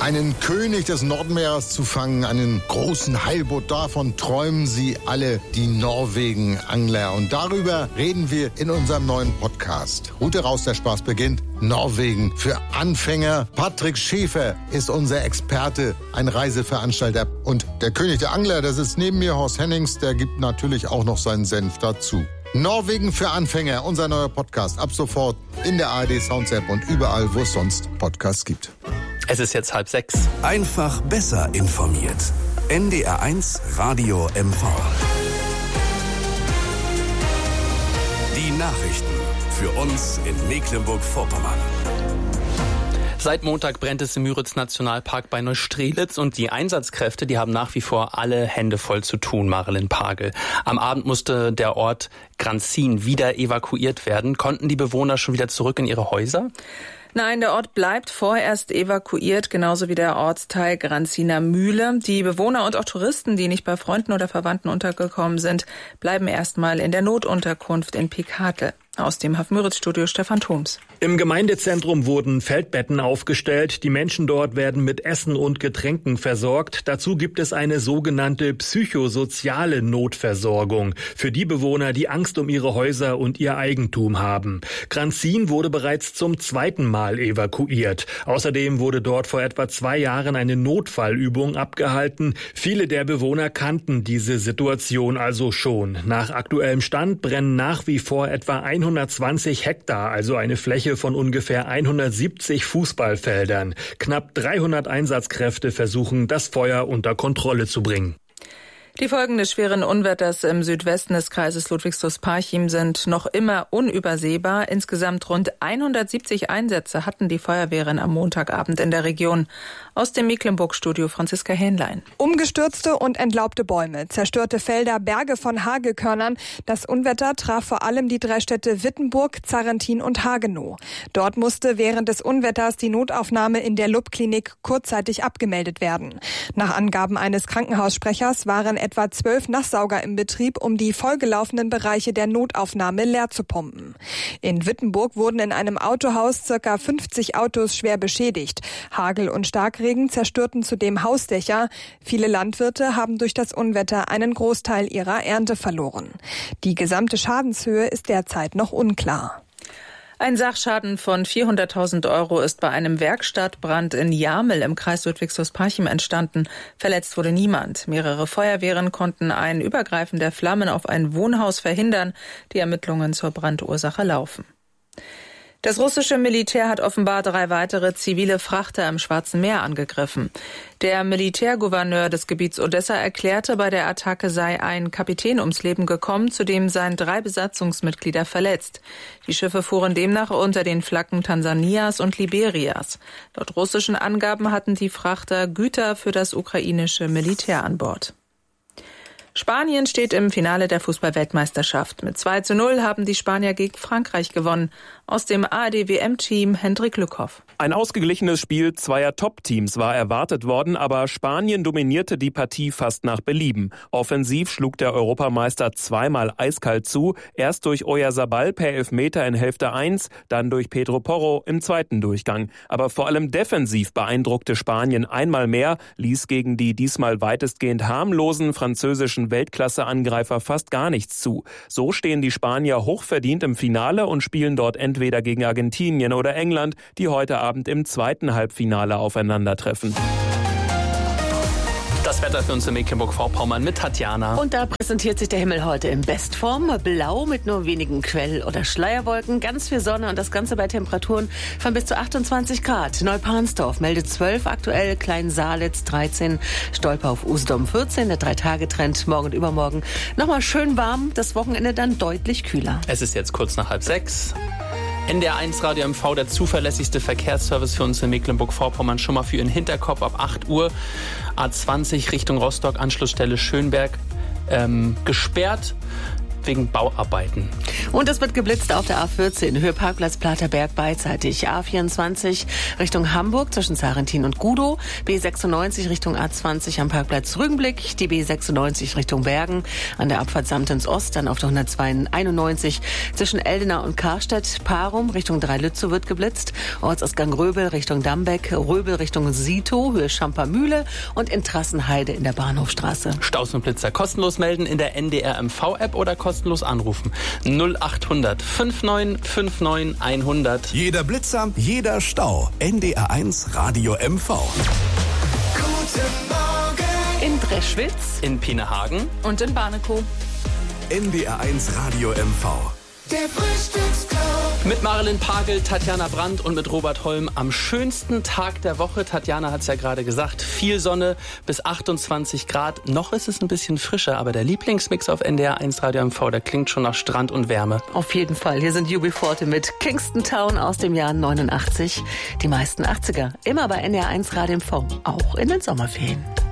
einen König des Nordmeeres zu fangen, einen großen Heilbutt. Davon träumen sie alle, die Norwegen-Angler. Und darüber reden wir in unserem neuen Podcast. Route raus, der Spaß beginnt. Norwegen für Anfänger. Patrick Schäfer ist unser Experte, ein Reiseveranstalter. Und der König der Angler, der sitzt neben mir, Horst Hennings, der gibt natürlich auch noch seinen Senf dazu. Norwegen für Anfänger, unser neuer Podcast. Ab sofort in der ARD Sounds App und überall, wo es sonst Podcasts gibt. Es ist jetzt 5:30. Einfach besser informiert. NDR1 Radio MV. Die Nachrichten für uns in Mecklenburg-Vorpommern. Seit Montag brennt es im Müritz-Nationalpark bei Neustrelitz und die Einsatzkräfte, die haben nach wie vor alle Hände voll zu tun, Marilyn Pagel. Am Abend musste der Ort Granzin wieder evakuiert werden. Konnten die Bewohner schon wieder zurück in ihre Häuser? Nein, der Ort bleibt vorerst evakuiert, genauso wie der Ortsteil Granziner Mühle. Die Bewohner und auch Touristen, die nicht bei Freunden oder Verwandten untergekommen sind, bleiben erstmal in der Notunterkunft in Pickatel. Aus dem Müritz-Studio Stefan Thoms. Im Gemeindezentrum wurden Feldbetten aufgestellt. Die Menschen dort werden mit Essen und Getränken versorgt. Dazu gibt es eine sogenannte psychosoziale Notversorgung für die Bewohner, die Angst um ihre Häuser und ihr Eigentum haben. Granzin wurde bereits zum zweiten Mal evakuiert. Außerdem wurde dort vor etwa 2 Jahren eine Notfallübung abgehalten. Viele der Bewohner kannten diese Situation also schon. Nach aktuellem Stand brennen nach wie vor etwa 120 Hektar, also eine Fläche von ungefähr 170 Fußballfeldern. Knapp 300 Einsatzkräfte versuchen, das Feuer unter Kontrolle zu bringen. Die Folgen des schweren Unwetters im Südwesten des Kreises Ludwigshaus-Parchim sind noch immer unübersehbar. Insgesamt rund 170 Einsätze hatten die Feuerwehren am Montagabend in der Region. Aus dem Mecklenburg-Studio Franziska Hähnlein. Umgestürzte und entlaubte Bäume, zerstörte Felder, Berge von Hagelkörnern. Das Unwetter traf vor allem die 3 Städte Wittenburg, Zarrentin und Hagenow. Dort musste während des Unwetters die Notaufnahme in der LUB-Klinik kurzzeitig abgemeldet werden. Nach Angaben eines Krankenhaussprechers waren etwa 12 Nasssauger im Betrieb, um die vollgelaufenen Bereiche der Notaufnahme leer zu pumpen. In Wittenburg wurden in einem Autohaus ca. 50 Autos schwer beschädigt. Hagel und Starkregen zerstörten zudem Hausdächer. Viele Landwirte haben durch das Unwetter einen Großteil ihrer Ernte verloren. Die gesamte Schadenshöhe ist derzeit noch unklar. Ein Sachschaden von 400.000 € ist bei einem Werkstattbrand in Jamel im Kreis Ludwigshaus-Parchim entstanden. Verletzt wurde niemand. Mehrere Feuerwehren konnten ein Übergreifen der Flammen auf ein Wohnhaus verhindern. Die Ermittlungen zur Brandursache laufen. Das russische Militär hat offenbar 3 weitere zivile Frachter im Schwarzen Meer angegriffen. Der Militärgouverneur des Gebiets Odessa erklärte, bei der Attacke sei ein Kapitän ums Leben gekommen, zudem seien 3 Besatzungsmitglieder verletzt. Die Schiffe fuhren demnach unter den Flaggen Tansanias und Liberias. Laut russischen Angaben hatten die Frachter Güter für das ukrainische Militär an Bord. Spanien steht im Finale der Fußball-Weltmeisterschaft. Mit 2:0 haben die Spanier gegen Frankreich gewonnen. Aus dem ARD-WM-Team Hendrik Lückhoff. Ein ausgeglichenes Spiel zweier Top-Teams war erwartet worden, aber Spanien dominierte die Partie fast nach Belieben. Offensiv schlug der Europameister 2-mal eiskalt zu, erst durch Oyarzabal per Elfmeter in Hälfte 1, dann durch Pedro Porro im zweiten Durchgang. Aber vor allem defensiv beeindruckte Spanien einmal mehr, ließ gegen die diesmal weitestgehend harmlosen französischen Weltklasse-Angreifer fast gar nichts zu. So stehen die Spanier hochverdient im Finale und spielen dort entweder gegen Argentinien oder England, die heute Abend im zweiten Halbfinale aufeinandertreffen. Das Wetter für uns in Mecklenburg-Vorpommern mit Tatjana. Und da präsentiert sich der Himmel heute in Bestform. Blau mit nur wenigen Quell- oder Schleierwolken, ganz viel Sonne und das Ganze bei Temperaturen von bis zu 28 Grad. Neupahnsdorf meldet 12 aktuell, Klein-Salitz 13, Stolpe auf Usedom 14, der 3-Tage-Trend morgen und übermorgen. Nochmal schön warm, das Wochenende dann deutlich kühler. Es ist jetzt kurz nach 5:30. NDR1 Radio MV, der zuverlässigste Verkehrsservice für uns in Mecklenburg-Vorpommern, schon mal für Ihren Hinterkopf ab 8 Uhr. A20 Richtung Rostock, Anschlussstelle Schönberg, gesperrt. wegen Bauarbeiten. Und es wird geblitzt auf der A14, Höhe Parkplatz Platerberg beidseitig. A24 Richtung Hamburg zwischen Sarentin und Gudow. B96 Richtung A20 am Parkplatz Rügenblick. Die B96 Richtung Bergen an der Abfahrt Samtens Ost. Dann auf der 191 zwischen Eldena und Karstedt. Parum Richtung Dreilützow wird geblitzt. Ortsausgang Röbel Richtung Dambeck. Röbel Richtung Sito, Höhe Schampermühle. Und in Trassenheide in der Bahnhofstraße. Staus und Blitzer kostenlos melden in der NDR MV-App oder kostenlos anrufen. 0800 5959 100. Jeder Blitzer, jeder Stau. NDR1 Radio MV. Guten Morgen. In Dreschwitz. In Pienehagen. Und in Barnekow. NDR1 Radio MV. Der Frühstücksclub. Mit Marilyn Pagel, Tatjana Brandt und mit Robert Holm am schönsten Tag der Woche. Tatjana hat es ja gerade gesagt, viel Sonne bis 28 Grad. Noch ist es ein bisschen frischer, aber der Lieblingsmix auf NDR1 Radio MV, der klingt schon nach Strand und Wärme. Auf jeden Fall. Hier sind UB40 mit Kingston Town aus dem Jahr 89. Die meisten 80er. Immer bei NDR1 Radio MV. Auch in den Sommerferien.